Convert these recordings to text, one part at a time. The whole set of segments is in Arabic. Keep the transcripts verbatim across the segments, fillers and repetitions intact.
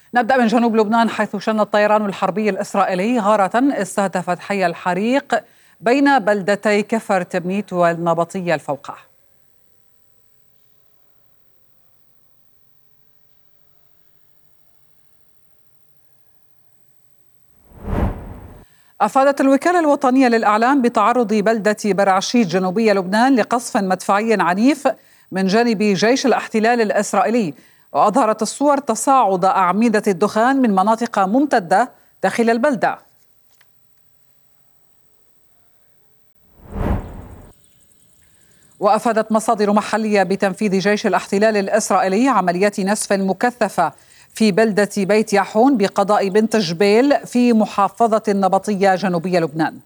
نبدأ من جنوب لبنان، حيث شن الطيران الحربي الإسرائيلي غارة استهدفت حي الحريق بين بلدتي كفر تبنيت والنبطية الفوقع. أفادت الوكالة الوطنية للإعلام بتعرض بلدة برعشيت جنوبية لبنان لقصف مدفعي عنيف من جانب جيش الاحتلال الإسرائيلي، وأظهرت الصور تصاعد أعمدة الدخان من مناطق ممتدة داخل البلدة. وأفادت مصادر محلية بتنفيذ جيش الاحتلال الإسرائيلي عمليات نسف مكثفة في بلدة بيت يحون بقضاء بنت جبيل في محافظة النبطية جنوبية لبنان.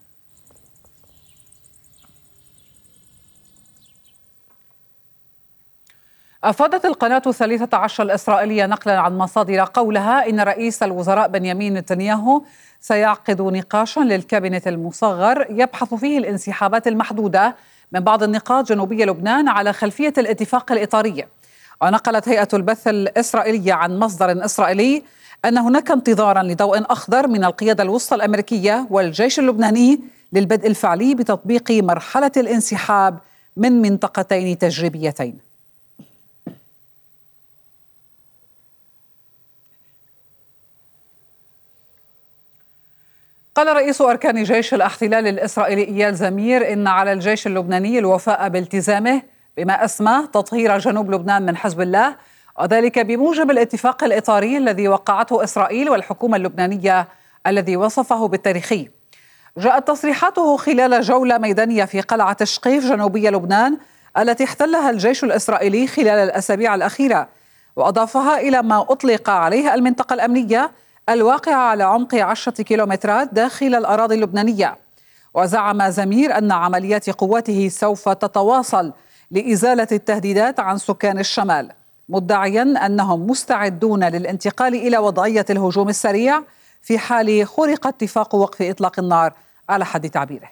أفادت القناة الثالثة عشر الإسرائيلية نقلا عن مصادر قولها إن رئيس الوزراء بنيامين نتنياهو سيعقد نقاشا للكابينت المصغر يبحث فيه الانسحابات المحدودة من بعض النقاط جنوبية لبنان على خلفية الاتفاق الإطاري. ونقلت هيئة البث الإسرائيلية عن مصدر إسرائيلي أن هناك انتظارا لضوء أخضر من القيادة الوسطى الأمريكية والجيش اللبناني للبدء الفعلي بتطبيق مرحلة الانسحاب من منطقتين تجريبيتين. قال رئيس أركان جيش الاحتلال الإسرائيلي إيال زمير إن على الجيش اللبناني الوفاء بالتزامه بما أسمى تطهير جنوب لبنان من حزب الله، وذلك بموجب الاتفاق الإطاري الذي وقعته إسرائيل والحكومة اللبنانية الذي وصفه بالتاريخي. جاءت تصريحاته خلال جولة ميدانية في قلعة شقيف جنوبية لبنان التي احتلها الجيش الإسرائيلي خلال الأسابيع الأخيرة، وأضافها إلى ما أطلق عليها المنطقة الأمنية الواقعة على عمق عشرة كيلومترات داخل الأراضي اللبنانية. وزعم زمير أن عمليات قواته سوف تتواصل لإزالة التهديدات عن سكان الشمال، مدعيا أنهم مستعدون للانتقال إلى وضعية الهجوم السريع في حال خرق اتفاق وقف إطلاق النار على حد تعبيره.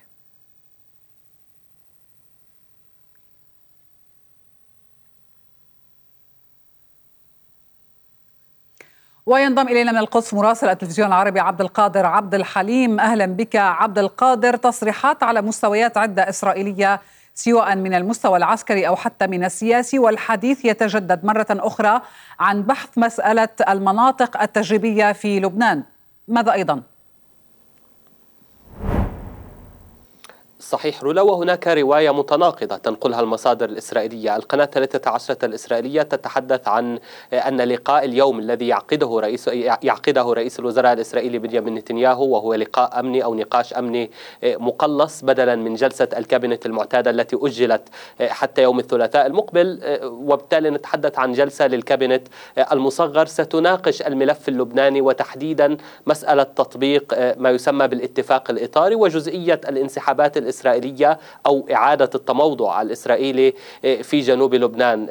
وينضم إلينا من القدس مراسل التلفزيون العربي عبد القادر عبد الحليم. أهلا بك عبد القادر. تصريحات على مستويات عدة إسرائيلية سواء من المستوى العسكري أو حتى من السياسي، والحديث يتجدد مرة أخرى عن بحث مسألة المناطق التجريبية في لبنان. ماذا أيضا؟ صحيح رولا، وهناك رواية متناقضة تنقلها المصادر الإسرائيلية. القناة الثالثة عشرة الإسرائيلية تتحدث عن أن لقاء اليوم الذي يعقده رئيس يعقده رئيس الوزراء الإسرائيلي بنيامين نتنياهو، وهو لقاء أمني أو نقاش أمني مقلص بدلا من جلسة الكابينت المعتادة التي أجلت حتى يوم الثلاثاء المقبل، وبالتالي نتحدث عن جلسة للكابينت المصغر ستناقش الملف اللبناني وتحديدا مسألة تطبيق ما يسمى بالاتفاق الإطاري وجزئية الانسحابات الإسرائيلية أو إعادة التموضع الإسرائيلي في جنوب لبنان،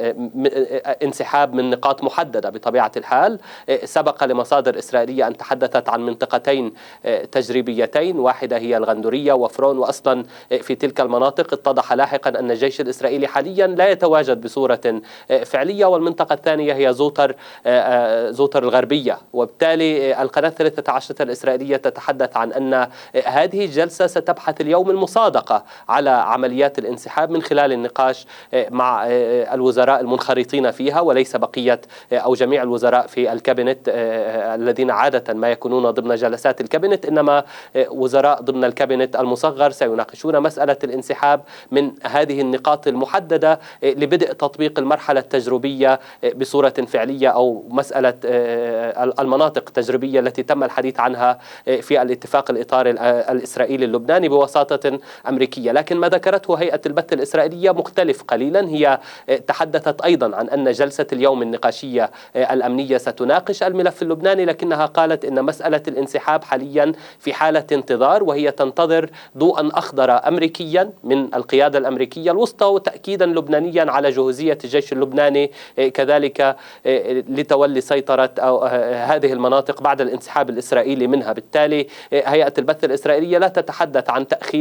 انسحاب من نقاط محددة بطبيعة الحال. سبق لمصادر إسرائيلية أن تحدثت عن منطقتين تجريبيتين، واحدة هي الغندورية وفرون، وأصلا في تلك المناطق اتضح لاحقا أن الجيش الإسرائيلي حاليا لا يتواجد بصورة فعلية، والمنطقة الثانية هي زوتر زوتر الغربية. وبالتالي القناة الثالثة عشرة الإسرائيلية تتحدث عن أن هذه الجلسة ستبحث اليوم المصادقة على عمليات الانسحاب من خلال النقاش مع الوزراء المنخرطين فيها، وليس بقية أو جميع الوزراء في الكابينت الذين عادة ما يكونون ضمن جلسات الكابينت، إنما وزراء ضمن الكابينت المصغر سيناقشون مسألة الانسحاب من هذه النقاط المحددة لبدء تطبيق المرحلة التجريبية بصورة فعلية، أو مسألة المناطق التجريبية التي تم الحديث عنها في الاتفاق الإطاري الإسرائيلي اللبناني بوساطة أمريكية. لكن ما ذكرته هيئة البث الإسرائيلية مختلف قليلا. هي تحدثت أيضا عن أن جلسة اليوم النقاشية الأمنية ستناقش الملف اللبناني، لكنها قالت أن مسألة الانسحاب حاليا في حالة انتظار، وهي تنتظر ضوءا أخضر أمريكيا من القيادة الأمريكية الوسطى، وتأكيدا لبنانيا على جهوزية الجيش اللبناني كذلك لتولي سيطرة أو هذه المناطق بعد الانسحاب الإسرائيلي منها. بالتالي هيئة البث الإسرائيلية لا تتحدث عن تأخير إسرائيلي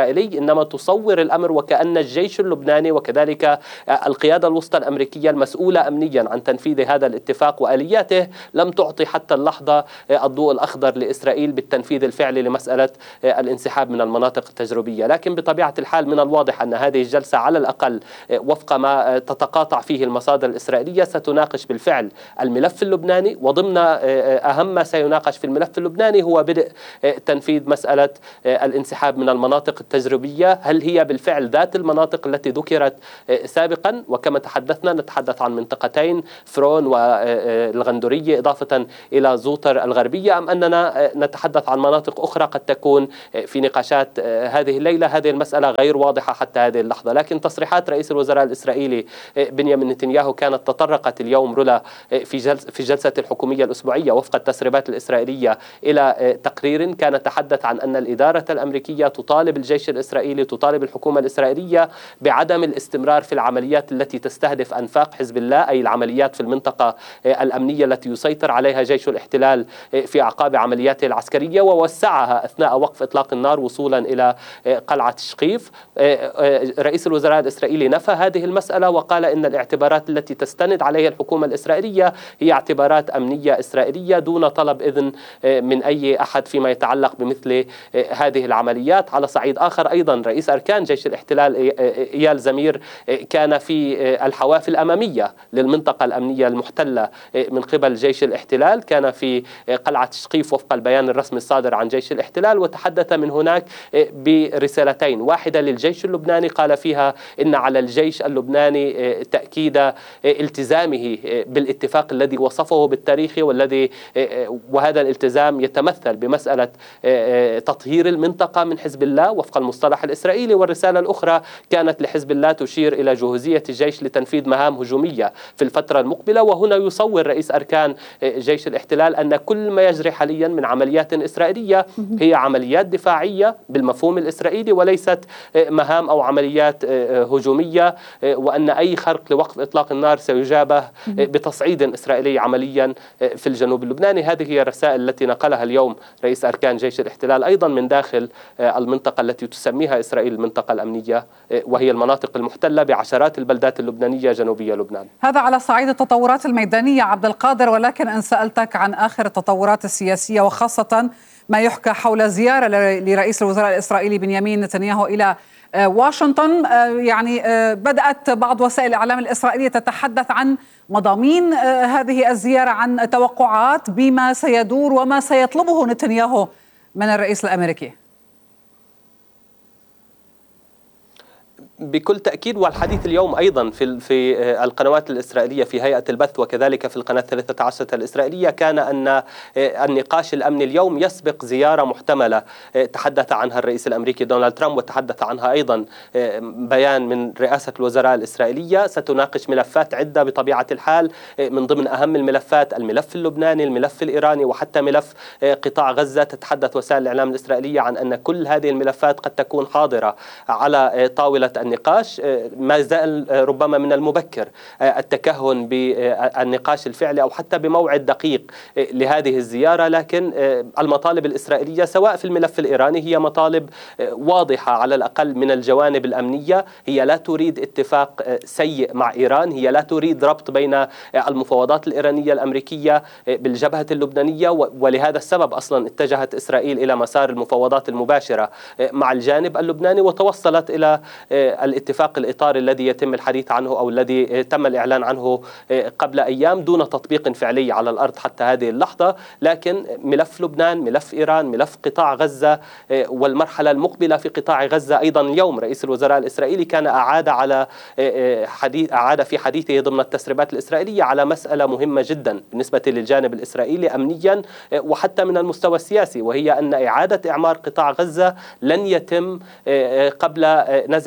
الإسرائيلي، إنما تصور الأمر وكأن الجيش اللبناني وكذلك القيادة الوسطى الأمريكية المسؤولة أمنيا عن تنفيذ هذا الاتفاق وآلياته لم تعطي حتى اللحظة الضوء الأخضر لإسرائيل بالتنفيذ الفعلي لمسألة الانسحاب من المناطق التجريبية. لكن بطبيعة الحال من الواضح أن هذه الجلسة على الأقل وفق ما تتقاطع فيه المصادر الإسرائيلية ستناقش بالفعل الملف اللبناني، وضمن أهم ما سيناقش في الملف اللبناني هو بدء تنفيذ مسألة الانسحاب من المناطق التجريبية. هل هي بالفعل ذات المناطق التي ذكرت سابقا؟ وكما تحدثنا نتحدث عن منطقتين فرون والغندورية إضافة إلى زوطر الغربية، أم أننا نتحدث عن مناطق أخرى قد تكون في نقاشات هذه الليلة؟ هذه المسألة غير واضحة حتى هذه اللحظة. لكن تصريحات رئيس الوزراء الإسرائيلي بنيامين نتنياهو كانت تطرقت اليوم رولا في جلسة في جلسة الحكومية الأسبوعية وفق التسريبات الإسرائيلية إلى تقرير كان يتحدث عن أن الإدارة الأمريكية تطالب الجيش الإسرائيلي، تطالب الحكومة الإسرائيلية بعدم الاستمرار في العمليات التي تستهدف أنفاق حزب الله، أي العمليات في المنطقة الأمنية التي يسيطر عليها جيش الاحتلال في أعقاب عملياته العسكرية، ووسعها أثناء وقف إطلاق النار وصولا إلى قلعة شقيف. رئيس الوزراء الإسرائيلي نفى هذه المسألة وقال إن الاعتبارات التي تستند عليها الحكومة الإسرائيلية هي اعتبارات أمنية إسرائيلية دون طلب إذن من أي أحد فيما يتعلق بمثل هذه العمليات. على صعيد آخر أيضا رئيس أركان جيش الاحتلال إيال زمير كان في الحواف الأمامية للمنطقة الأمنية المحتلة من قبل جيش الاحتلال، كان في قلعة شقيف وفق البيان الرسمي الصادر عن جيش الاحتلال، وتحدث من هناك برسالتين، واحدة للجيش اللبناني قال فيها إن على الجيش اللبناني تأكيد التزامه بالاتفاق الذي وصفه بالتاريخي، والذي وهذا الالتزام يتمثل بمسألة تطهير المنطقة من حزب الله وفق المصطلح الإسرائيلي. والرسالة الأخرى كانت لحزب الله تشير إلى جهوزية الجيش لتنفيذ مهام هجومية في الفترة المقبلة. وهنا يصور رئيس أركان جيش الاحتلال أن كل ما يجري حاليا من عمليات إسرائيلية هي عمليات دفاعية بالمفهوم الإسرائيلي وليست مهام أو عمليات هجومية، وأن أي خرق لوقف إطلاق النار سيجابه بتصعيد إسرائيلي عمليا في الجنوب اللبناني. هذه هي الرسائل التي نقلها اليوم رئيس أركان جيش الاحتلال أيضا من داخل المنطقة التي تسميها إسرائيل المنطقة الأمنية، وهي المناطق المحتلة بعشرات البلدات اللبنانية جنوبية لبنان. هذا على صعيد التطورات الميدانية عبد القادر، ولكن إن سألتك عن آخر التطورات السياسية وخاصة ما يحكى حول زيارة لرئيس الوزراء الإسرائيلي بنيامين نتنياهو إلى واشنطن، يعني بدأت بعض وسائل الإعلام الإسرائيلية تتحدث عن مضامين هذه الزيارة، عن توقعات بما سيدور وما سيطلبه نتنياهو من الرئيس الأمريكي. بكل تأكيد، والحديث اليوم أيضا في في القنوات الإسرائيلية في هيئة البث وكذلك في القناة الثالثة عشرة الإسرائيلية كان أن النقاش الأمني اليوم يسبق زيارة محتملة تحدث عنها الرئيس الأمريكي دونالد ترامب، وتحدث عنها أيضا بيان من رئاسة الوزراء الإسرائيلية ستناقش ملفات عدة بطبيعة الحال، من ضمن أهم الملفات الملف اللبناني، الملف الإيراني، وحتى ملف قطاع غزة. تتحدث وسائل الإعلام الإسرائيلية عن أن كل هذه الملفات قد تكون حاضرة على طاولة النقاش. ما زال ربما من المبكر التكهن بالنقاش الفعلي أو حتى بموعد دقيق لهذه الزيارة، لكن المطالب الإسرائيلية سواء في الملف الإيراني هي مطالب واضحة على الأقل من الجوانب الأمنية. هي لا تريد اتفاق سيء مع إيران، هي لا تريد ربط بين المفاوضات الإيرانية الأمريكية بالجبهة اللبنانية، ولهذا السبب أصلا اتجهت إسرائيل إلى مسار المفاوضات المباشرة مع الجانب اللبناني، وتوصلت إلى الاتفاق الإطاري الذي يتم الحديث عنه أو الذي تم الإعلان عنه قبل أيام دون تطبيق فعلي على الأرض حتى هذه اللحظة. لكن ملف لبنان، ملف إيران، ملف قطاع غزة والمرحلة المقبلة في قطاع غزة أيضا. اليوم رئيس الوزراء الإسرائيلي كان أعاد على حديث أعاد في حديثه ضمن التسريبات الإسرائيلية على مسألة مهمة جدا بالنسبة للجانب الإسرائيلي أمنيا وحتى من المستوى السياسي، وهي أن إعادة إعمار قطاع غزة لن يتم قبل نزع سلاح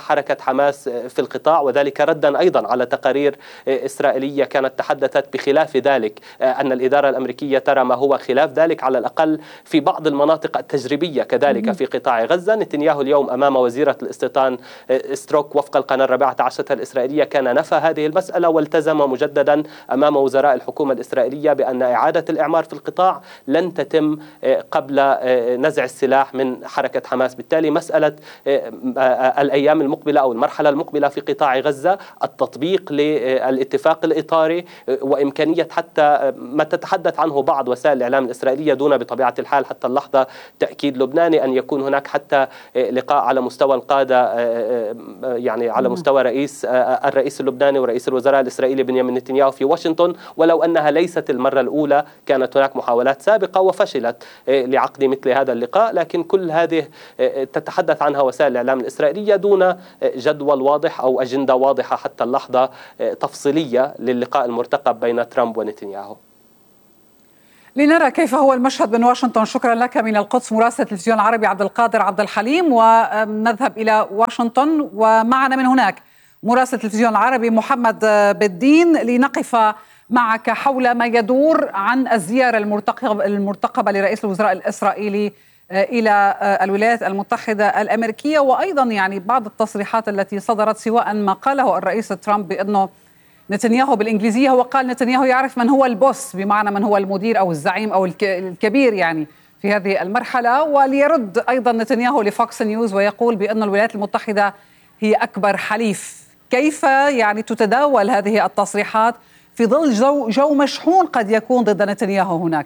حركة حماس في القطاع، وذلك ردا أيضا على تقارير إسرائيلية كانت تحدثت بخلاف ذلك، أن الإدارة الأمريكية ترى ما هو خلاف ذلك على الأقل في بعض المناطق التجريبية كذلك في قطاع غزة. نتنياهو اليوم أمام وزيرة الاستيطان ستروك وفق القناة الرابعة عشرة الإسرائيلية كان نفى هذه المسألة، والتزم مجددا أمام وزراء الحكومة الإسرائيلية بأن إعادة الإعمار في القطاع لن تتم قبل نزع السلاح من حركة حماس. بالتالي مسألة الأيام المقبلة أو المرحلة المقبلة في قطاع غزة التطبيق للاتفاق الإطاري وإمكانية حتى ما تتحدث عنه بعض وسائل الإعلام الإسرائيلية دون بطبيعة الحال حتى اللحظة تأكيد لبناني أن يكون هناك حتى لقاء على مستوى القادة، يعني على مستوى رئيس الرئيس اللبناني ورئيس الوزراء الإسرائيلي بنيامين نتنياهو في واشنطن، ولو أنها ليست المرة الأولى كانت هناك محاولات سابقة وفشلت لعقد مثل هذا اللقاء، لكن كل هذه تتحدث عنها وسائل الإعلام الإسرائيلية دون جدول واضح أو أجندة واضحة حتى اللحظة تفصيلية للقاء المرتقب بين ترامب ونتنياهو. لنرى كيف هو المشهد من واشنطن. شكرا لك من القدس مراسل التلفزيون العربي عبد القادر عبد الحليم، ونذهب إلى واشنطن ومعنا من هناك مراسل التلفزيون العربي محمد بالدين لنقف معك حول ما يدور عن الزيارة المرتقبة لرئيس الوزراء الإسرائيلي إلى الولايات المتحدة الأمريكية، وأيضا يعني بعض التصريحات التي صدرت، سواء ما قاله الرئيس ترامب بأنه نتنياهو بالإنجليزية هو قال نتنياهو يعرف من هو البوس، بمعنى من هو المدير أو الزعيم أو الكبير يعني في هذه المرحلة، وليرد أيضا نتنياهو لفوكس نيوز ويقول بأن الولايات المتحدة هي أكبر حليف. كيف يعني تتداول هذه التصريحات في ظل جو, جو مشحون قد يكون ضد نتنياهو هناك؟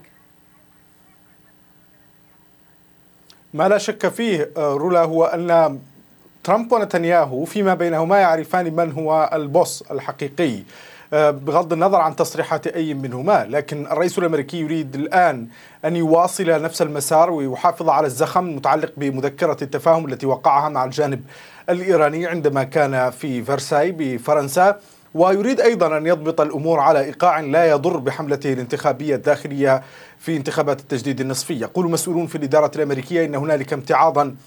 ما لا شك فيه رولا هو أن ترامب ونتنياهو فيما بينهما يعرفان من هو البوس الحقيقي بغض النظر عن تصريحات أي منهما، لكن الرئيس الأمريكي يريد الآن أن يواصل نفس المسار ويحافظ على الزخم المتعلق بمذكرة التفاهم التي وقعها مع الجانب الإيراني عندما كان في فرساي بفرنسا، ويريد أيضا أن يضبط الأمور على إيقاع لا يضر بحملته الانتخابية الداخلية في انتخابات التجديد النصفي. يقول مسؤولون في الإدارة الأمريكية إن هنالك امتعاضا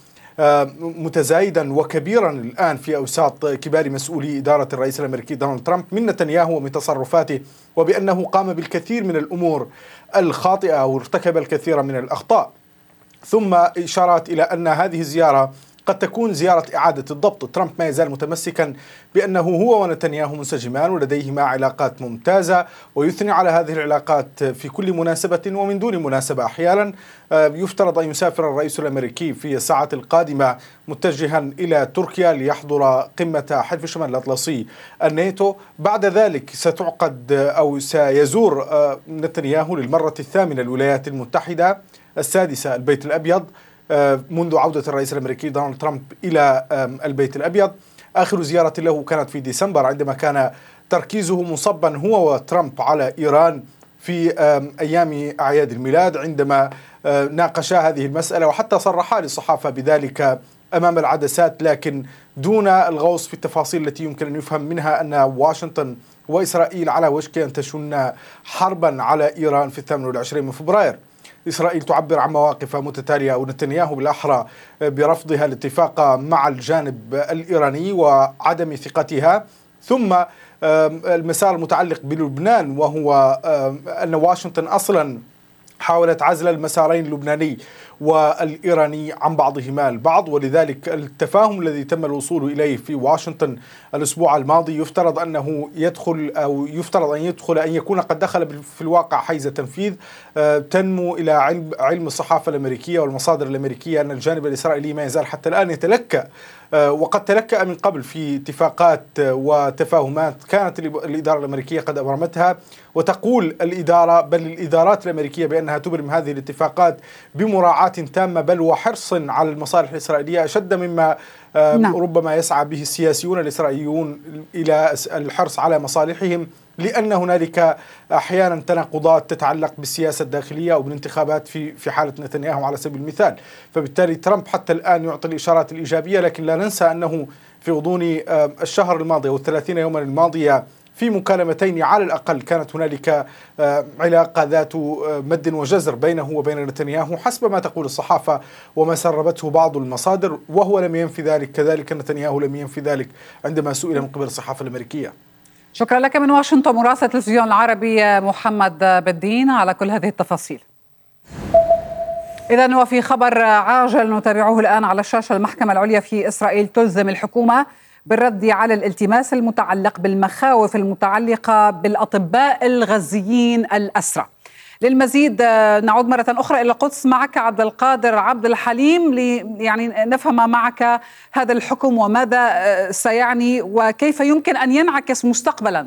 متزايدا وكبيرا الآن في أوساط كبار مسؤولي إدارة الرئيس الأمريكي دونالد ترامب من نتنياهو ومن تصرفاته، وبأنه قام بالكثير من الأمور الخاطئة وارتكب الكثير من الأخطاء، ثم إشارات إلى أن هذه الزيارة قد تكون زيارة إعادة الضبط. ترامب ما يزال متمسكا بأنه هو ونتنياهو منسجمان ولديهما علاقات ممتازة، ويثني على هذه العلاقات في كل مناسبة ومن دون مناسبة. أحيانا يفترض أن يسافر الرئيس الأمريكي في الساعات القادمة متجها إلى تركيا ليحضر قمة حلف الشمال الأطلسي الناتو. بعد ذلك ستعقد أو سيزور نتنياهو للمرة الثامنة الولايات المتحدة، السادسة البيت الأبيض منذ عودة الرئيس الأمريكي دونالد ترامب إلى البيت الأبيض. آخر زيارة له كانت في ديسمبر عندما كان تركيزه مصبا هو وترامب على إيران في أيام أعياد الميلاد، عندما ناقشا هذه المسألة وحتى صرحا للصحافة بذلك أمام العدسات، لكن دون الغوص في التفاصيل التي يمكن أن يفهم منها أن واشنطن وإسرائيل على وشك أن تشن حربا على إيران في الثامن والعشرين من فبراير. إسرائيل تعبر عن مواقف متتالية أو نتنياهو بالأحرى برفضها الاتفاق مع الجانب الإيراني وعدم ثقتها، ثم المسار المتعلق بلبنان وهو أن واشنطن أصلا حاولت عزل المسارين اللبناني والإيراني عن بعضهما البعض، ولذلك التفاهم الذي تم الوصول إليه في واشنطن الأسبوع الماضي يفترض أنه يدخل أو يفترض أن يدخل أن يكون قد دخل في الواقع حيز تنفيذ. تنمو إلى علم علم الصحافة الأمريكية والمصادر الأمريكية أن الجانب الإسرائيلي ما يزال حتى الآن يتلكأ، وقد تلكأ من قبل في اتفاقات وتفاهمات كانت الإدارة الأمريكية قد أبرمتها، وتقول الإدارة بل الإدارات الأمريكية بأنها تبرم هذه الاتفاقات بمراعاة تامة بل وحرص على المصالح الإسرائيلية أشد مما نعم. ربما يسعى به السياسيون الإسرائيليون إلى الحرص على مصالحهم، لأن هنالك أحيانا تناقضات تتعلق بالسياسة الداخلية أو بالانتخابات في في حالة نتنياهو على سبيل المثال. فبالتالي ترامب حتى الآن يعطي الإشارات الإيجابية، لكن لا ننسى أنه في غضون الشهر الماضي أو الثلاثين يوما الماضية في مكالمتين على الأقل كانت هنالك علاقة ذات مد وجزر بينه وبين نتنياهو حسب ما تقول الصحافة وما سربته بعض المصادر، وهو لم ينفي ذلك، كذلك نتنياهو لم ينفي ذلك عندما سئل من قبل الصحافة الأمريكية. شكرا لك من واشنطن مراسل التلفزيون العربي محمد بالدين على كل هذه التفاصيل. إذن وفي خبر عاجل نتابعه الآن على الشاشة، المحكمة العليا في إسرائيل تلزم الحكومة بالرد على الالتماس المتعلق بالمخاوف المتعلقة بالأطباء الغزيين الأسرى. للمزيد نعود مرة أخرى إلى القدس معك عبد القادر عبد الحليم لي يعني نفهم معك هذا الحكم وماذا سيعني وكيف يمكن أن ينعكس مستقبلا.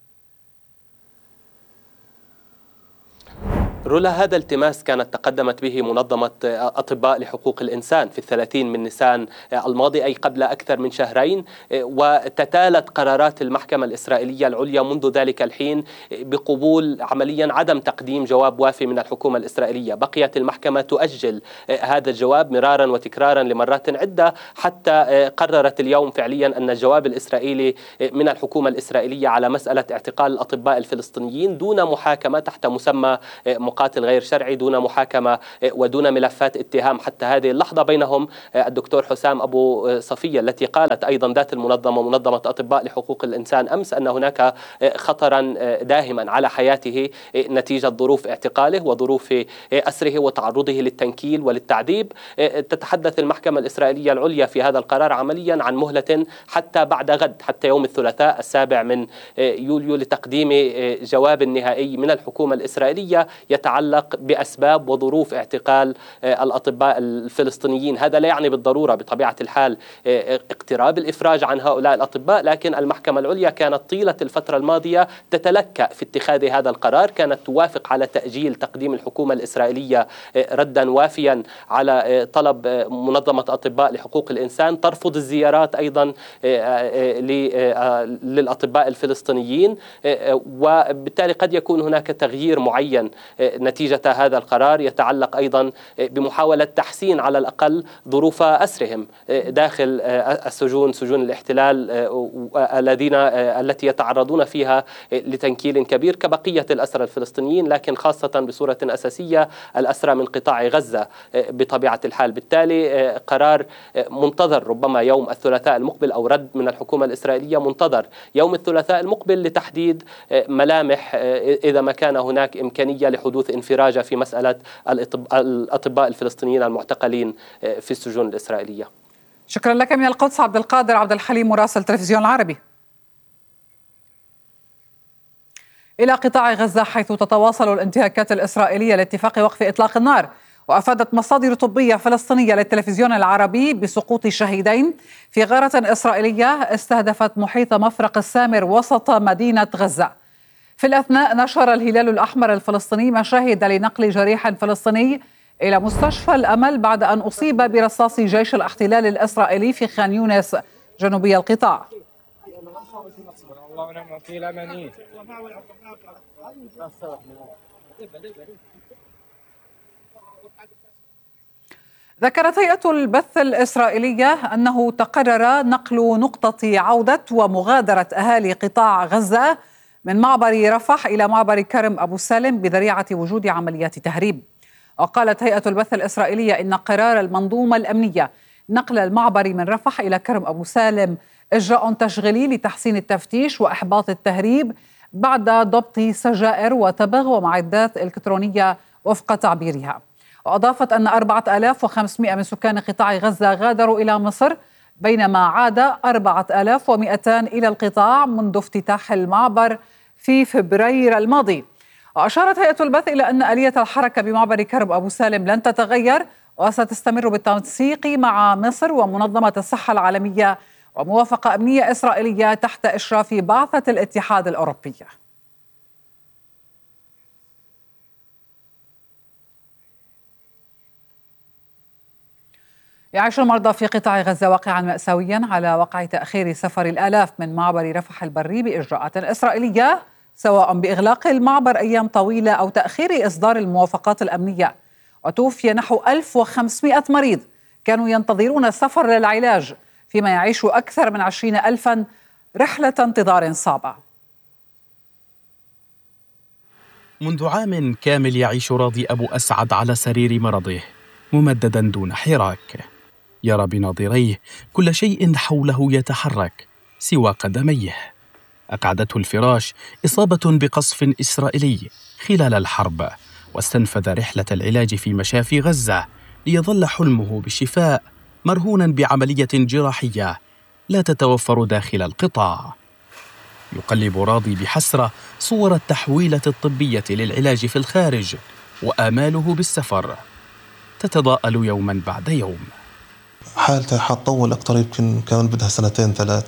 رولا، هذا التماس كانت تقدمت به منظمة أطباء لحقوق الإنسان في الثلاثين من نيسان الماضي، أي قبل أكثر من شهرين، وتتالت قرارات المحكمة الإسرائيلية العليا منذ ذلك الحين بقبول عمليا عدم تقديم جواب وافي من الحكومة الإسرائيلية. بقيت المحكمة تؤجل هذا الجواب مرارا وتكرارا لمرات عدة حتى قررت اليوم فعليا أن الجواب الإسرائيلي من الحكومة الإسرائيلية على مسألة اعتقال الأطباء الفلسطينيين دون محاكمة تحت مسمى مقاتل غير شرعي، دون محاكمة ودون ملفات اتهام حتى هذه اللحظة. بينهم الدكتور حسام أبو صفية التي قالت أيضا ذات المنظمة منظمة أطباء لحقوق الإنسان أمس أن هناك خطرا داهما على حياته نتيجة ظروف اعتقاله وظروف أسره وتعرضه للتنكيل وللتعذيب. تتحدث المحكمة الإسرائيلية العليا في هذا القرار عمليا عن مهلة حتى بعد غد، حتى يوم الثلاثاء السابع من يوليو، لتقديم جواب نهائي من الحكومة الإسرائيلية يتعلق بأسباب وظروف اعتقال الأطباء الفلسطينيين. هذا لا يعني بالضرورة بطبيعة الحال اقتراب الإفراج عن هؤلاء الأطباء، لكن المحكمة العليا كانت طيلة الفترة الماضية تتلكأ في اتخاذ هذا القرار، كانت توافق على تأجيل تقديم الحكومة الإسرائيلية ردا وافيا على طلب منظمة أطباء لحقوق الإنسان، ترفض الزيارات أيضا للأطباء الفلسطينيين، وبالتالي قد يكون هناك تغيير معين نتيجة هذا القرار يتعلق أيضا بمحاولة تحسين على الأقل ظروف أسرهم داخل السجون، سجون الاحتلال الذين التي يتعرضون فيها لتنكيل كبير كبقية الأسرى الفلسطينيين، لكن خاصة بصورة أساسية الأسرى من قطاع غزة بطبيعة الحال. بالتالي قرار منتظر ربما يوم الثلاثاء المقبل، أو رد من الحكومة الإسرائيلية منتظر يوم الثلاثاء المقبل لتحديد ملامح إذا ما كان هناك إمكانية لحدوث انفراجة في مسألة الأطباء الفلسطينيين المعتقلين في السجون الإسرائيلية. شكرا لك من القدس عبد القادر عبد الحليم مراسل التلفزيون العربي. إلى قطاع غزة، حيث تتواصل الانتهاكات الإسرائيلية لاتفاق وقف إطلاق النار، وأفادت مصادر طبية فلسطينية للتلفزيون العربي بسقوط شهيدين في غارة إسرائيلية استهدفت محيط مفرق السامر وسط مدينة غزة. في الأثناء نشر الهلال الأحمر الفلسطيني مشاهد لنقل جريح فلسطيني إلى مستشفى الأمل بعد أن أصيب برصاص جيش الاحتلال الإسرائيلي في خان يونس جنوبي القطاع. ذكرت هيئة البث الإسرائيلية أنه تقرر نقل نقطة عودة ومغادرة أهالي قطاع غزة من معبر رفح إلى معبر كرم أبو سالم بذريعة وجود عمليات تهريب. وقالت هيئة البث الإسرائيلية إن قرار المنظومة الأمنية نقل المعبر من رفح إلى كرم أبو سالم إجراء تشغيلي لتحسين التفتيش وإحباط التهريب بعد ضبط سجائر وتبغ ومعدات إلكترونية وفق تعبيرها. وأضافت أن أربعة آلاف وخمسمائة من سكان قطاع غزة غادروا إلى مصر، بينما عاد أربعة آلاف ومئتين إلى القطاع منذ افتتاح المعبر في فبراير الماضي. وأشارت هيئة البث إلى أن آلية الحركة بمعبر كرم أبو سالم لن تتغير، وستستمر بالتنسيق مع مصر ومنظمة الصحة العالمية وموافقة أمنية إسرائيلية تحت إشراف بعثة الاتحاد الأوروبي. يعيش المرضى في قطاع غزة واقعا مأساويا على وقع تأخير سفر الآلاف من معبر رفح البري بإجراءات إسرائيلية، سواء بإغلاق المعبر أيام طويلة أو تأخير إصدار الموافقات الأمنية. وتوفي نحو ألف وخمسمائة مريض كانوا ينتظرون السفر للعلاج، فيما يعيش أكثر من عشرين ألفا رحلة انتظار صعبة. منذ عام كامل يعيش راضي أبو أسعد على سرير مرضه ممددا دون حراك، يرى بناظريه كل شيء حوله يتحرك سوى قدميه. أقعدته الفراش إصابة بقصف إسرائيلي خلال الحرب، واستنفذ رحلة العلاج في مشافي غزة ليظل حلمه بالشفاء مرهونا بعملية جراحية لا تتوفر داخل القطاع. يقلب راضي بحسرة صور التحويلة الطبية للعلاج في الخارج، وآماله بالسفر تتضاءل يوما بعد يوم. حالته حتطول أكتر، يمكن كمان بدها سنتين ثلاثة،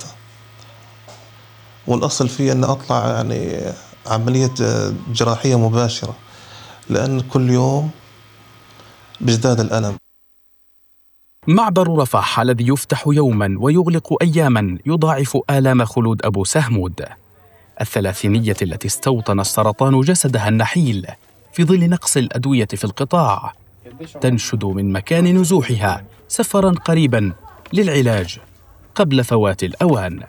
والأصل فيه أن أطلع يعني عملية جراحية مباشرة، لأن كل يوم بيزداد الألم. معبر رفح الذي يفتح يوما ويغلق أياما يضاعف آلام خلود أبو سهمود، الثلاثينية التي استوطن السرطان جسدها النحيل في ظل نقص الأدوية في القطاع، تنشد من مكان نزوحها سفرا قريبا للعلاج قبل فوات الأوان.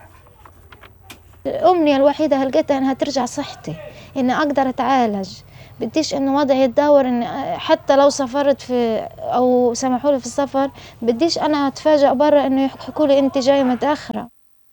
الأمنية الوحيدة هلقيتها إنها ترجع صحتي، إني أقدر أتعالج. بديش إنه وضعي يتدهور، إن حتى لو سافرت في أو سمحوا لي في السفر بديش أنا أتفاجأ برا إنه يحكوا لي أنت جاي متأخرة.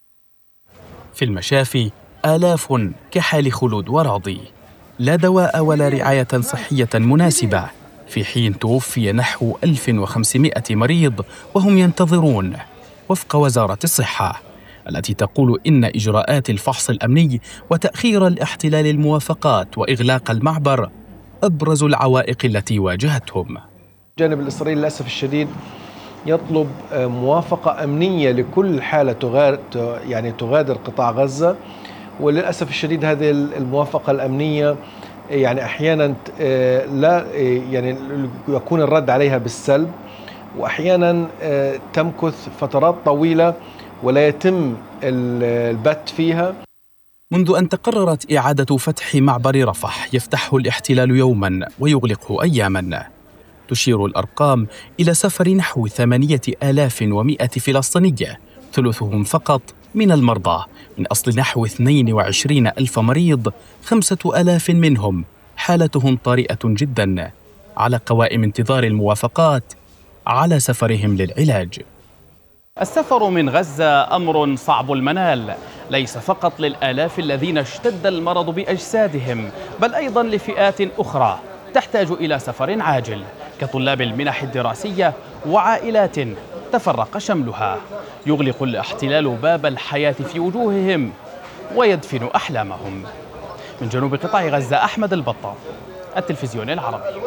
في المشافي آلاف كحال خلود وراضي، لا دواء ولا رعاية صحية مناسبة، في حين توفي نحو ألف وخمسمائة مريض وهم ينتظرون، وفق وزارة الصحة التي تقول إن إجراءات الفحص الأمني وتأخير الاحتلال الموافقات وإغلاق المعبر أبرز العوائق التي واجهتهم. الجانب الإسرائيلي للأسف الشديد يطلب موافقة أمنية لكل حالة تغادر يعني تغادر قطاع غزة، وللأسف الشديد هذه الموافقة الأمنية يعني أحيانا لا يعني يكون الرد عليها بالسلب، وأحيانا تمكث فترات طويلة ولا يتم البت فيها. منذ أن تقررت إعادة فتح معبر رفح يفتحه الاحتلال يوما ويغلقه أياما، تشير الأرقام إلى سفر نحو ثمانية آلاف ومائة فلسطيني، ثلثهم فقط من المرضى، من أصل نحو اثنين وعشرين ألف مريض، خمسة آلاف منهم حالتهم طارئة جدا على قوائم انتظار الموافقات على سفرهم للعلاج. السفر من غزة أمر صعب المنال، ليس فقط للآلاف الذين اشتد المرض بأجسادهم، بل أيضا لفئات أخرى تحتاج إلى سفر عاجل، كطلاب المنح الدراسية وعائلات تفرق شملها. يغلق الاحتلال باب الحياة في وجوههم ويدفن أحلامهم. من جنوب قطاع غزة، أحمد البطة، التلفزيون العربي.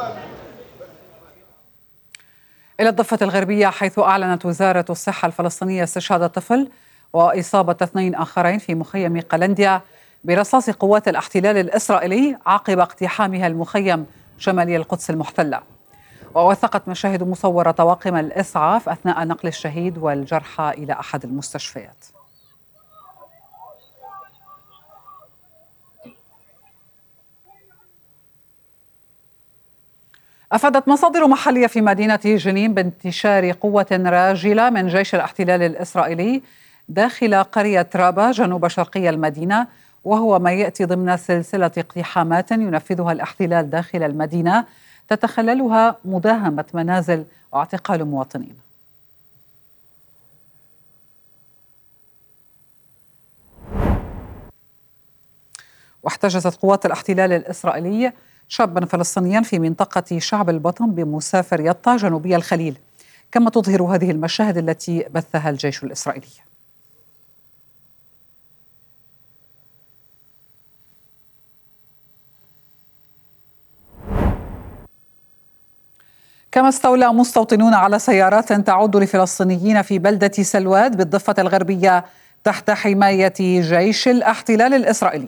إلى الضفة الغربية، حيث أعلنت وزارة الصحة الفلسطينية استشهاد طفل وإصابة اثنين آخرين في مخيم قلنديا برصاص قوات الاحتلال الإسرائيلي عقب اقتحامها المخيم شمالي القدس المحتلة. ووثقت مشاهد مصورة طواقم الإسعاف أثناء نقل الشهيد والجرحى إلى أحد المستشفيات. أفادت مصادر محلية في مدينة جنين بانتشار قوة راجلة من جيش الاحتلال الإسرائيلي داخل قرية رابا جنوب شرقي المدينة، وهو ما يأتي ضمن سلسلة اقتحامات ينفذها الاحتلال داخل المدينة تتخللها مداهمة منازل واعتقال مواطنين. واحتجزت قوات الاحتلال الإسرائيلي شابا فلسطينيا في منطقة شعب البطن بمسافر يطا جنوبي الخليل، كما تظهر هذه المشاهد التي بثها الجيش الإسرائيلي. كما استولى مستوطنون على سيارات تعود لفلسطينيين في بلدة سلواد بالضفة الغربية تحت حماية جيش الاحتلال الإسرائيلي.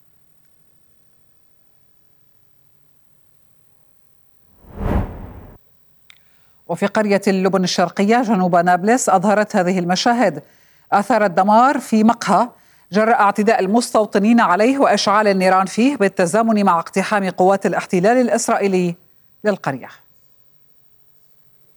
وفي قرية اللبن الشرقية جنوب نابلس أظهرت هذه المشاهد آثار الدمار في مقهى جراء اعتداء المستوطنين عليه وإشعال النيران فيه بالتزامن مع اقتحام قوات الاحتلال الإسرائيلي للقرية.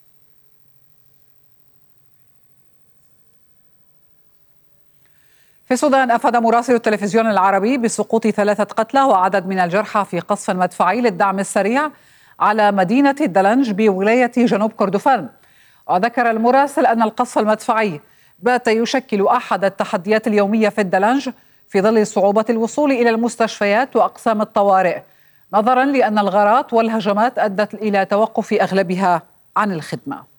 في في السودان أفاد مراسل التلفزيون العربي بسقوط ثلاثة قتلى وعدد من الجرحى في قصف مدفعي للدعم السريع على مدينة الدلنج بولاية جنوب كردفان. وذكر المراسل أن القصف المدفعي بات يشكل أحد التحديات اليومية في الدلنج في ظل صعوبة الوصول إلى المستشفيات وأقسام الطوارئ، نظرا لأن الغارات والهجمات أدت إلى توقف أغلبها عن الخدمة.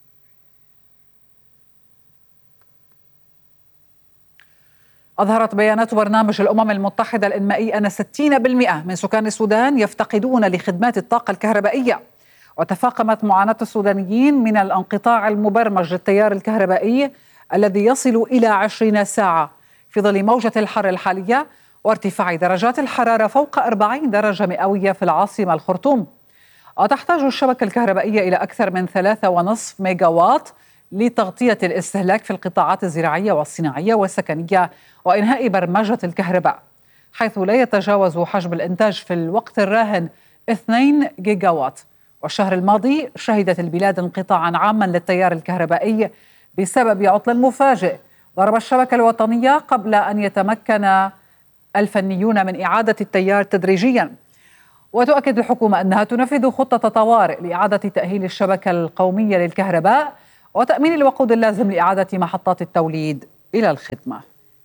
أظهرت بيانات برنامج الأمم المتحدة الإنمائي أن ستين بالمئة من سكان السودان يفتقدون لخدمات الطاقة الكهربائية، وتفاقمت معاناة السودانيين من الانقطاع المبرمج للتيار الكهربائي الذي يصل إلى عشرين ساعة في ظل موجة الحر الحالية وارتفاع درجات الحرارة فوق أربعين درجة مئوية في العاصمة الخرطوم. وتحتاج الشبكة الكهربائية إلى أكثر من ثلاثة ونصف ميجا واط لتغطية الاستهلاك في القطاعات الزراعية والصناعية والسكنية وإنهاء برمجة الكهرباء، حيث لا يتجاوز حجم الإنتاج في الوقت الراهن اثنين جيجا واط. والشهر الماضي شهدت البلاد انقطاعا عاما للتيار الكهربائي بسبب عطل مفاجئ ضرب الشبكة الوطنية قبل أن يتمكن الفنيون من إعادة التيار تدريجيا. وتؤكد الحكومة أنها تنفذ خطة طوارئ لإعادة تأهيل الشبكة القومية للكهرباء وتأمين الوقود اللازم لإعادة محطات التوليد إلى الخدمة.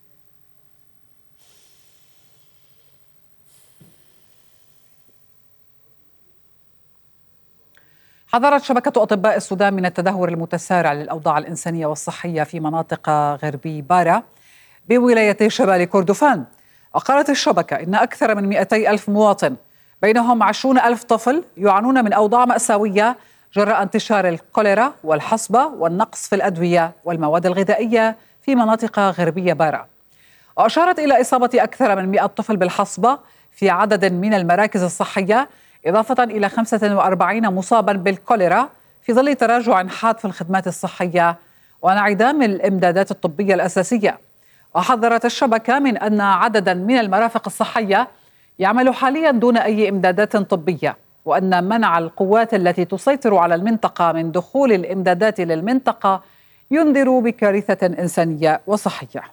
حذرت شبكة أطباء السودان من التدهور المتسارع للأوضاع الإنسانية والصحية في مناطق غربي بارا بولاية شمال كردفان. وقالت الشبكة إن أكثر من مئتي ألف مواطن بينهم عشرون ألف طفل يعانون من أوضاع مأساوية جراء انتشار الكوليرا والحصبة والنقص في الأدوية والمواد الغذائية في مناطق غربية بارا. وأشارت إلى إصابة أكثر من مئة طفل بالحصبة في عدد من المراكز الصحية، إضافة إلى خمسة وأربعين مصابا بالكوليرا في ظل تراجع حاد في الخدمات الصحية وانعدام الإمدادات الطبية الأساسية. وحذرت الشبكة من أن عددا من المرافق الصحية يعمل حاليا دون أي إمدادات طبية، وأن منع القوات التي تسيطر على المنطقة من دخول الإمدادات للمنطقة ينذر بكارثة إنسانية وصحية.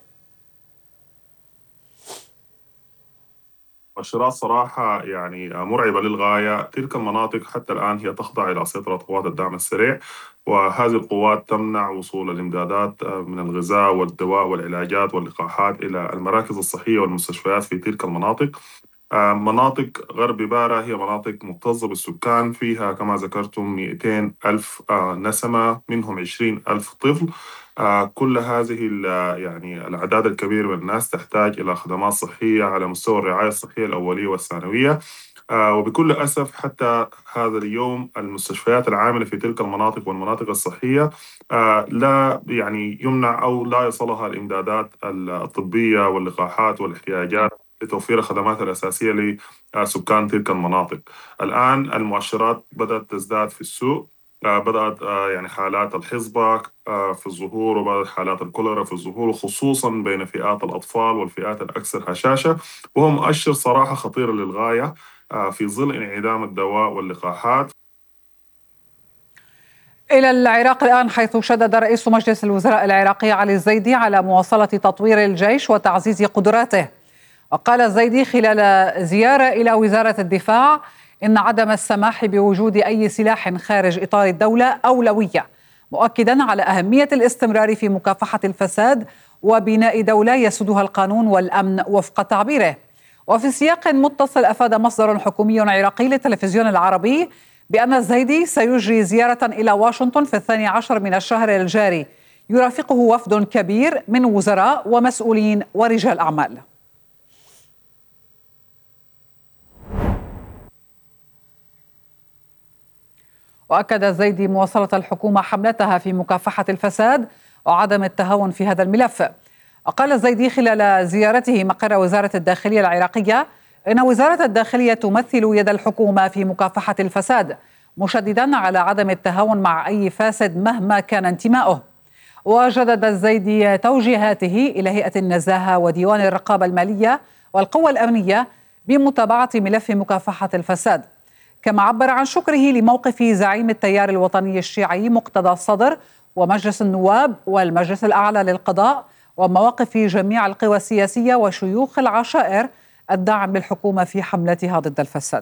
مؤشرات صراحة يعني مرعبة للغاية. تلك المناطق حتى الآن هي تخضع إلى سيطرة قوات الدعم السريع، وهذه القوات تمنع وصول الإمدادات من الغذاء والدواء والعلاجات واللقاحات إلى المراكز الصحية والمستشفيات في تلك المناطق. مناطق غرب بارا هي مناطق مكتظة بالسكان، فيها كما ذكرتم مئتين ألف نسمة، منهم عشرين ألف طفل. كل هذه يعني الأعداد الكبيرة من الناس تحتاج إلى خدمات صحية على مستوى الرعاية الصحية الأولية والثانوية. وبكل أسف حتى هذا اليوم المستشفيات العاملة في تلك المناطق والمناطق الصحية لا يعني يمنع أو لا يصلها الإمدادات الطبية واللقاحات والاحتياجات لتوفير الخدمات الأساسية لسكان تلك المناطق. الآن المؤشرات بدأت تزداد في السوق، بدأت يعني حالات الحصبة في الظهور، وبدأت حالات الكوليرا في الظهور، خصوصا بين فئات الأطفال والفئات الأكثر هشاشة، وهو مؤشر صراحة خطير للغاية في ظل انعدام الدواء واللقاحات. إلى العراق الآن، حيث شدد رئيس مجلس الوزراء العراقي علي الزيدي على مواصلة تطوير الجيش وتعزيز قدراته. وقال الزيدي خلال زيارة إلى وزارة الدفاع إن عدم السماح بوجود أي سلاح خارج إطار الدولة أولوية، مؤكدا على أهمية الاستمرار في مكافحة الفساد وبناء دولة يسودها القانون والأمن وفق تعبيره. وفي سياق متصل، أفاد مصدر حكومي عراقي للتلفزيون العربي بأن الزيدي سيجري زيارة إلى واشنطن في الثاني عشر من الشهر الجاري يرافقه وفد كبير من وزراء ومسؤولين ورجال أعمال. وأكد الزيدي مواصلة الحكومة حملتها في مكافحة الفساد وعدم التهاون في هذا الملف. وقال الزيدي خلال زيارته مقر وزارة الداخلية العراقية إن وزارة الداخلية تمثل يد الحكومة في مكافحة الفساد، مشددا على عدم التهاون مع أي فاسد مهما كان انتماؤه. وجدد الزيدي توجيهاته إلى هيئة النزاهة وديوان الرقابة المالية والقوى الأمنية بمتابعة ملف مكافحة الفساد، كما عبر عن شكره لموقف زعيم التيار الوطني الشيعي مقتدى الصدر ومجلس النواب والمجلس الأعلى للقضاء ومواقف جميع القوى السياسية وشيوخ العشائر الداعم للحكومة في حملتها ضد الفساد.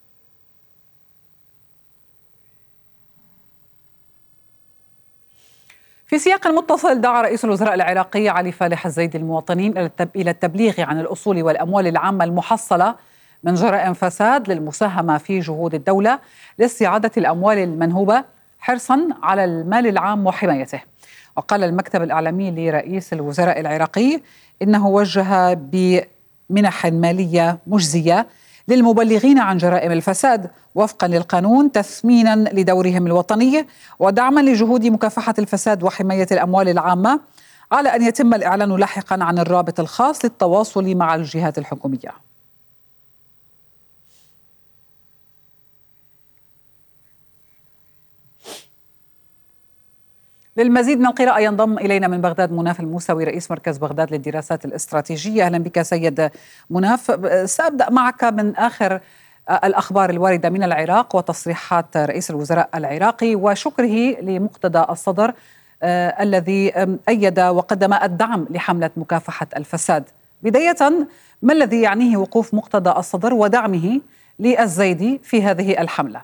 في سياق متصل، دعا رئيس الوزراء العراقي علي فالح الزيدي المواطنين إلى التبليغ عن الأصول والأموال العامة المحصلة من جرائم فساد للمساهمة في جهود الدولة لاستعادة الأموال المنهوبة حرصا على المال العام وحمايته. وقال المكتب الإعلامي لرئيس الوزراء العراقي إنه وجه بمنح مالية مجزية للمبلغين عن جرائم الفساد وفقا للقانون، تثمينا لدورهم الوطني ودعما لجهود مكافحة الفساد وحماية الأموال العامة، على أن يتم الإعلان لاحقا عن الرابط الخاص للتواصل مع الجهات الحكومية. للمزيد من القراءة ينضم إلينا من بغداد مناف الموسوي رئيس مركز بغداد للدراسات الاستراتيجية. أهلا بك سيد مناف. سأبدأ معك من آخر الأخبار الواردة من العراق وتصريحات رئيس الوزراء العراقي وشكره لمقتدى الصدر آه الذي أيد وقدم الدعم لحملة مكافحة الفساد. بداية، ما الذي يعنيه وقوف مقتدى الصدر ودعمه للزيدي في هذه الحملة؟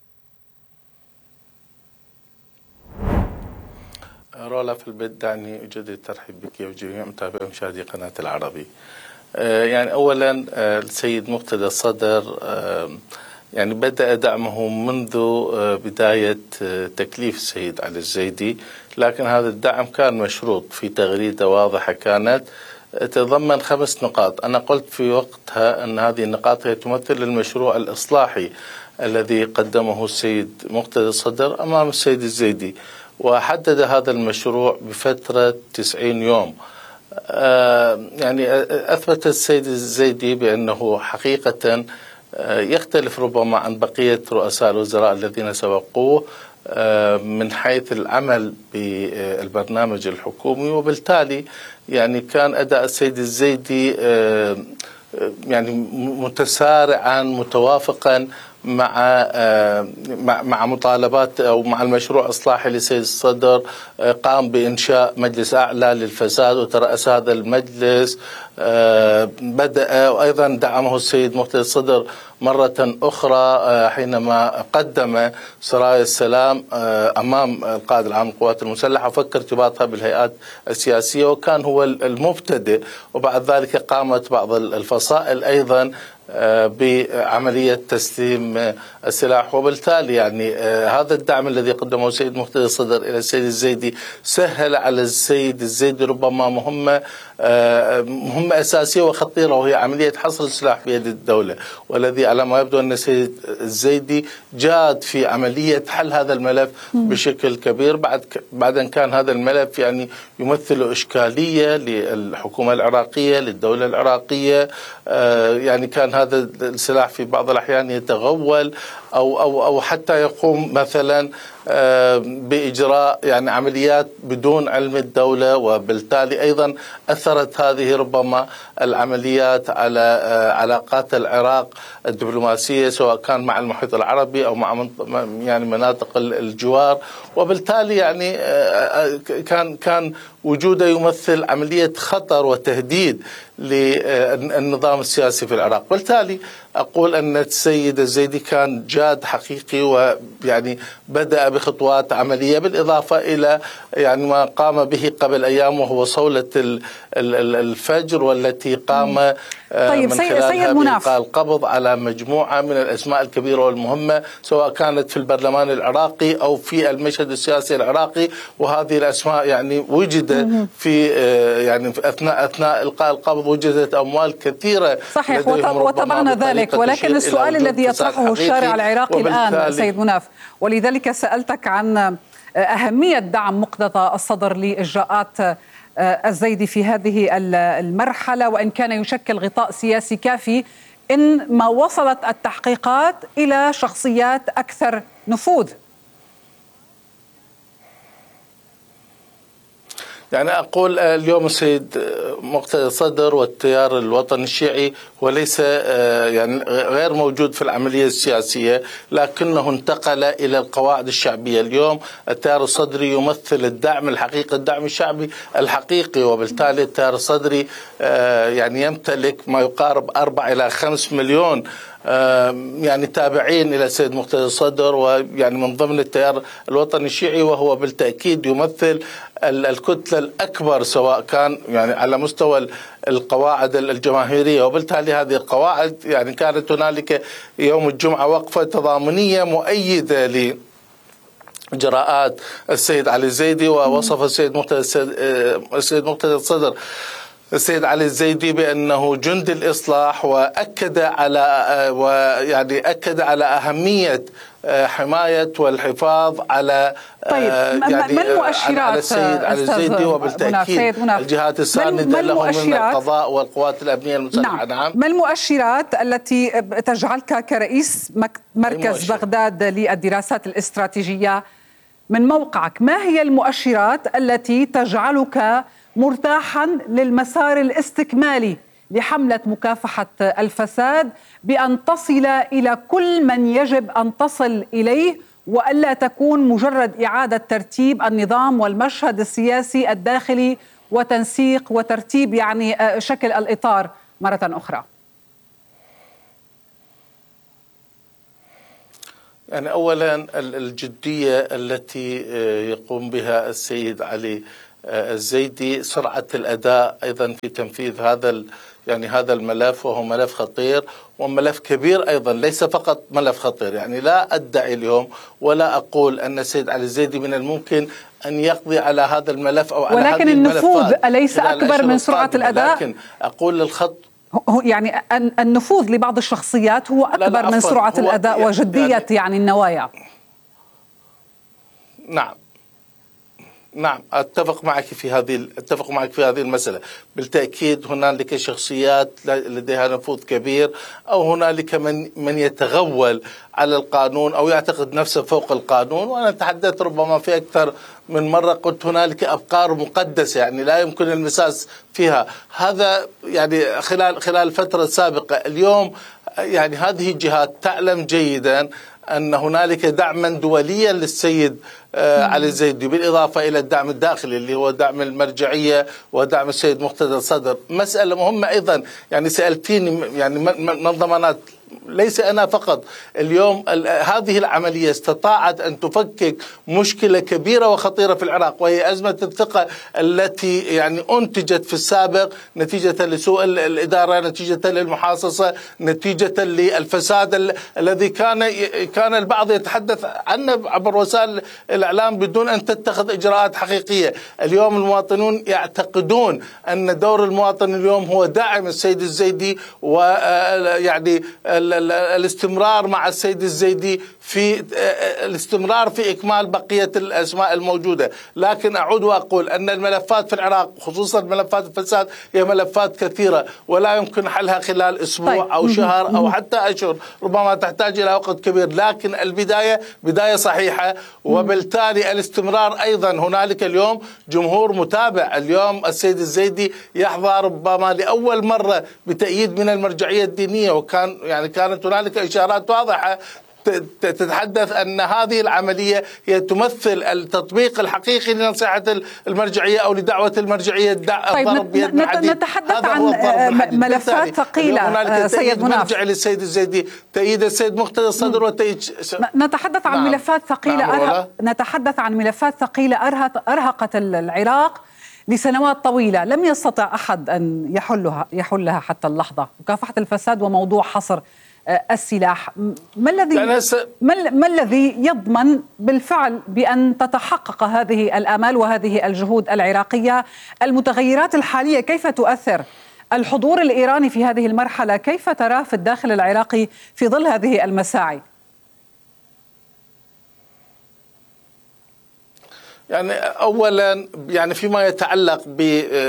رولا، في البدء دعني أجدد الترحيب بك وجميع متابعي مشاهدي قناة العربي. يعني أولا السيد مقتدى الصدر يعني بدأ دعمه منذ بداية تكليف السيد علي الزيدي، لكن هذا الدعم كان مشروط في تغريدة واضحة كانت تتضمن خمس نقاط. أنا قلت في وقتها أن هذه النقاط هي تمثل المشروع الإصلاحي الذي قدمه السيد مقتدى الصدر أمام السيد الزيدي، وحدد هذا المشروع بفترة تسعين يوم. آه يعني أثبت السيد الزيدي بأنه حقيقة آه يختلف ربما عن بقية رؤساء الوزراء الذين سبقوه آه من حيث العمل بالبرنامج الحكومي، وبالتالي يعني كان أداء السيد الزيدي آه يعني متسارعا متوافقا مع مع مطالبات او مع المشروع الاصلاحي للسيد الصدر. قام بانشاء مجلس اعلى للفساد وترأس هذا المجلس. بدأ وايضا دعمه السيد مقتدى الصدر مرة اخرى حينما قدم سرايا السلام امام القائد العام للقوات المسلحة وفك ارتباطها بالهيئات السياسية، وكان هو المبتدئ، وبعد ذلك قامت بعض الفصائل ايضا بعملية تسليم السلاح. وبالتالي يعني هذا الدعم الذي قدمه السيد مقتدى الصدر إلى السيد الزيدي سهل على السيد الزيدي ربما مهمة مهمة أساسية وخطيرة، وهي عملية حصر السلاح بيد الدولة، والذي على ما يبدو أن السيد الزيدي جاد في عملية حل هذا الملف بشكل كبير، بعد بعد أن كان هذا الملف يعني يمثل إشكالية للحكومة العراقية للدولة العراقية. يعني كان هذا السلاح في بعض الأحيان يتغول أو أو أو حتى يقوم مثلا بإجراء يعني عمليات بدون علم الدولة، وبالتالي أيضا أثرت هذه ربما العمليات على علاقات العراق الدبلوماسية سواء كان مع المحيط العربي أو مع يعني مناطق الجوار، وبالتالي يعني كان كان وجوده يمثل عملية خطر وتهديد للنظام السياسي في العراق. بالتالي أقول أن السيد الزيدي كان جاد حقيقي، ويعني بدأ بخطوات عملية، بالإضافة إلى يعني ما قام به قبل أيام وهو صولة الفجر، والتي قام طيب من سيد خلالها سيد مناف بإلقاء القبض على مجموعة من الأسماء الكبيرة والمهمة سواء كانت في البرلمان العراقي أو في المشهد السياسي العراقي، وهذه الأسماء يعني وجد في يعني في أثناء أثناء إلقاء القبض وجدت أموال كثيرة صحيح، وتابعنا ذلك، ولكن السؤال الذي يطرحه الشارع العراقي الآن سيد مناف، ولذلك سألتك عن أهمية دعم مقتدى الصدر لإجراءات الزيدي في هذه المرحلة، وإن كان يشكل غطاء سياسي كافي إن ما وصلت التحقيقات إلى شخصيات أكثر نفوذ. يعني أقول اليوم السيد مقتدى الصدر والتيار الوطني الشيعي وليس يعني غير موجود في العملية السياسية، لكنه انتقل إلى القواعد الشعبية. اليوم التيار الصدري يمثل الدعم الحقيقي، الدعم الشعبي الحقيقي، وبالتالي التيار الصدري يعني يمتلك ما يقارب أربع إلى خمس مليون يعني تابعين إلى السيد مقتدى الصدر، ويعني من ضمن التيار الوطني الشيعي، وهو بالتأكيد يمثل الكتلة الأكبر سواء كان يعني على مستوى القواعد الجماهيرية. وبالتالي هذه القواعد يعني كانت هنالك يوم الجمعة وقفة تضامنية مؤيدة ل إجراءات السيد علي الزيدي، ووصف السيد مقتدى السيد مقتدى الصدر السيد علي الزيدي بأنه جند الإصلاح، وأكد على ويعني أكد على أهمية حماية والحفاظ على طيب يعني ما المؤشرات على السيد علي الزيدي، وبالتأكيد الجهات الساندة له من القضاء والقوات الأمنية المسلحة. نعم. نعم. ما المؤشرات التي تجعلك كرئيس مركز بغداد للدراسات الاستراتيجية من موقعك، ما هي المؤشرات التي تجعلك مرتاحا للمسار الاستكمالي لحملة مكافحة الفساد بأن تصل إلى كل من يجب أن تصل إليه، وألا تكون مجرد إعادة ترتيب النظام والمشهد السياسي الداخلي وتنسيق وترتيب يعني شكل الإطار مرة أخرى؟ يعني أولا الجدية التي يقوم بها السيد علي الزيدي، سرعة الأداء أيضا في تنفيذ هذا يعني هذا الملف، وهو ملف خطير وملف كبير أيضا، ليس فقط ملف خطير. يعني لا أدعي اليوم ولا أقول أن السيد علي الزيدي من الممكن أن يقضي على هذا الملف أو على ولكن هذه النفوذ أليس أكبر من سرعة الأداء؟ لكن أقول للخط يعني النفوذ لبعض الشخصيات هو أكبر لا لا من سرعة الأداء وجدية يعني, يعني النوايا. نعم نعم اتفق معك في هذه اتفق معك في هذه المسألة. بالتأكيد هنالك شخصيات لديها نفوذ كبير، او هنالك من من يتغول على القانون او يعتقد نفسه فوق القانون. وانا تحدثت ربما في اكثر من مرة، قلت هنالك افكار مقدسة يعني لا يمكن المساس فيها. هذا يعني خلال خلال الفترة السابقة. اليوم يعني هذه الجهات تعلم جيدا أن هنالك دعما دوليا للسيد علي الزيدي، بالإضافة إلى الدعم الداخلي اللي هو دعم المرجعية ودعم السيد مقتدى الصدر. مسألة مهمة أيضا، يعني سألتيني يعني من ضمانات، ليس أنا فقط. اليوم هذه العملية استطاعت أن تفكك مشكلة كبيرة وخطيرة في العراق، وهي أزمة الثقة التي يعني أنتجت في السابق نتيجة لسوء الإدارة، نتيجة للمحاصصة، نتيجة للفساد الذي كان كان البعض يتحدث عنه عبر وسائل الإعلام بدون أن تتخذ إجراءات حقيقية. اليوم المواطنون يعتقدون أن دور المواطن اليوم هو داعم السيد الزيدي، ويعني الاستمرار مع السيد الزيدي في الاستمرار في إكمال بقية الأسماء الموجودة. لكن أعود وأقول أن الملفات في العراق خصوصا ملفات الفساد هي ملفات كثيرة، ولا يمكن حلها خلال أسبوع طيب. أو شهر أو حتى أشهر، ربما تحتاج إلى وقت كبير. لكن البداية بداية صحيحة، وبالتالي الاستمرار أيضا. هنالك اليوم جمهور متابع. اليوم السيد الزيدي يحظى ربما لأول مرة بتأييد من المرجعية الدينية، وكان يعني كانت هنالك إشارات واضحة تتحدث أن هذه العملية هي تمثل التطبيق الحقيقي لنصيحة المرجعية أو لدعوة المرجعية الضرب طيب نتحدث عن ملفات ثقيلة سيد مناف. مرجع للسيد الزيدي، تأييد السيد مقتدى الصدر وتأييد نتحدث عن نعم. ملفات ثقيلة نعم أرهق... نتحدث عن ملفات ثقيلة أرهق... أرهقت العراق لسنوات طويلة، لم يستطع أحد أن يحلها يحلها حتى اللحظة. مكافحة الفساد وموضوع حصر السلاح، ما الذي ما الذي يضمن بالفعل بأن تتحقق هذه الآمال وهذه الجهود العراقية؟ المتغيرات الحالية كيف تؤثر؟ الحضور الإيراني في هذه المرحلة كيف تراه في الداخل العراقي في ظل هذه المساعي؟ يعني اولا يعني فيما يتعلق ب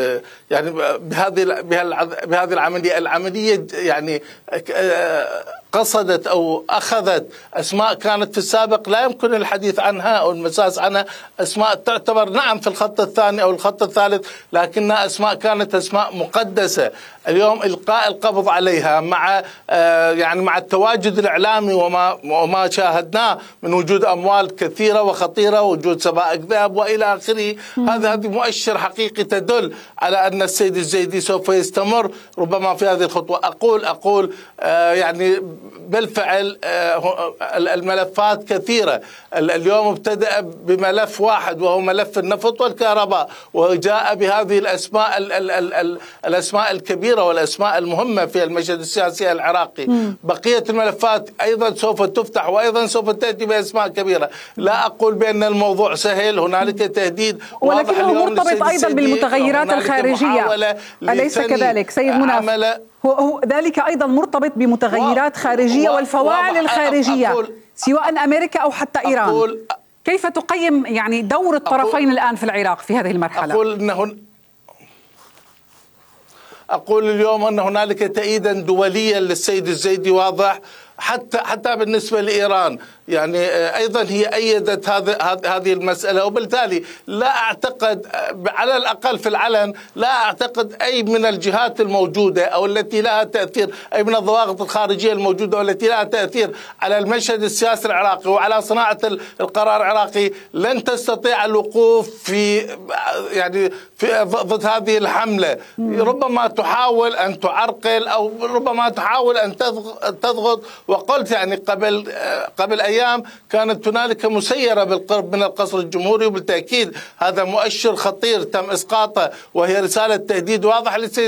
يعني بهذه بهذه العمليه العمليه يعني قصدت أو أخذت أسماء كانت في السابق لا يمكن الحديث عنها أو المساس عنها، أسماء تعتبر نعم في الخط الثاني أو الخط الثالث، لكنها أسماء كانت أسماء مقدسة. اليوم إلقاء القبض عليها مع يعني مع التواجد الإعلامي وما وما شاهدناه من وجود أموال كثيرة وخطيرة، وجود سبائك ذهب وإلى آخره، هذا هذه مؤشر حقيقي تدل على أن السيد الزيدي سوف يستمر ربما في هذه الخطوة. أقول أقول يعني بالفعل الملفات كثيرة. اليوم ابتدأ بملف واحد وهو ملف النفط والكهرباء، وجاء بهذه الأسماء الأسماء الكبيرة والأسماء المهمة في المشهد السياسي العراقي. م. بقية الملفات أيضا سوف تفتح وأيضا سوف تأتي بأسماء كبيرة. لا أقول بأن الموضوع سهل، هنالك تهديد، ولكنه مرتبط أيضا بالمتغيرات الخارجية، أليس كذلك سيد مناف؟ هو ذلك أيضا مرتبط بمتغيرات خارجية والفواعل الخارجية سواء أمريكا أو حتى إيران. كيف تقيم يعني دور الطرفين الآن في العراق في هذه المرحلة؟ أقول أنه أقول اليوم أن هنالك تأييدا دوليا للسيد الزيدي واضح، حتى حتى بالنسبة لإيران يعني أيضا هي أيدت هذه هذه المسألة، وبالتالي لا أعتقد على الأقل في العلن لا أعتقد أي من الجهات الموجودة أو التي لها تأثير، أي من الضواغط الخارجية الموجودة والتي لها تأثير على المشهد السياسي العراقي وعلى صناعة القرار العراقي لن تستطيع الوقوف في يعني في ضد هذه الحملة. ربما تحاول أن تعرقل أو ربما تحاول أن تضغط. وقلت يعني قبل قبل أيام كانت هنالك مسيرة بالقرب من القصر الجمهوري، وبالتأكيد هذا مؤشر خطير تم إسقاطه، وهي رسالة تهديد واضح للسيد